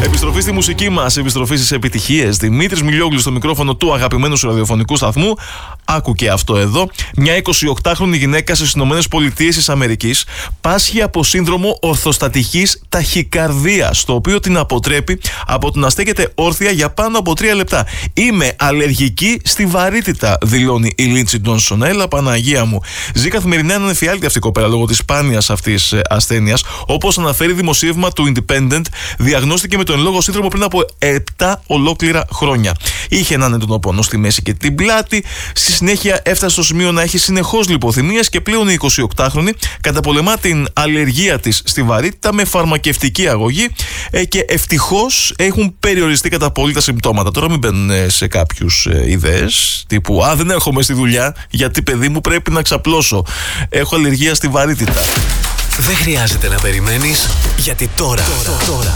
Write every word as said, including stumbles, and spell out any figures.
Επιστροφή στη μουσική μας, επιστροφή στις επιτυχίες. Δημήτρης Μιλιόγλου στο μικρόφωνο του αγαπημένου σου ραδιοφωνικού σταθμού. Άκου και αυτό εδώ. Μια εικοσιοκτάχρονη γυναίκα στις Ηνωμένες Πολιτείες της Αμερικής πάσχει από σύνδρομο ορθοστατικής ταχυκαρδίας, το οποίο την αποτρέπει από το να στέκεται όρθια για πάνω από τρία λεπτά. Είμαι αλλεργική στη βαρύτητα, δηλώνει η Λίντσι Τζόνσον. Έλα Παναγία μου. Ζει καθημερινά έναν εφιάλτη αυτή η κοπέλα λόγω της σπάνιας αυτής ασθένειας. Όπως αναφέρει δημοσίευμα του Independent, διαγνώστηκε με τον λόγο σύνδρομο πριν από επτά ολόκληρα χρόνια. Είχε έναν έντονο πόνο στη μέση και την πλάτη. Στη συνέχεια έφτασε στο σημείο να έχει συνεχώς λιποθυμίες και πλέον η εικοσιοκτάχρονη καταπολεμά την αλλεργία της στη βαρύτητα με φαρμακευτική αγωγή ε, και ευτυχώς έχουν περιοριστεί κατά πολύ τα συμπτώματα. Τώρα μην μπαίνουν σε κάποιους ε, ιδέες τύπου «Α, δεν έρχομαι στη δουλειά γιατί παιδί μου πρέπει να ξαπλώσω. Έχω αλλεργία στη βαρύτητα». Δεν χρειάζεται να περιμένεις, γιατί τώρα, τώρα, τώρα